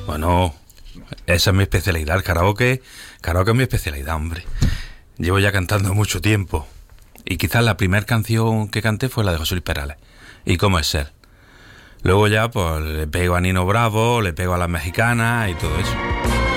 Bueno, esa es mi especialidad, el karaoke. Karaoke es mi especialidad, hombre. Llevo ya cantando mucho tiempo. Y quizás la primera canción que canté fue la de José Luis Perales. ¿Y cómo es ser? Luego ya, pues, le pego a Nino Bravo, le pego a las mexicanas y todo eso.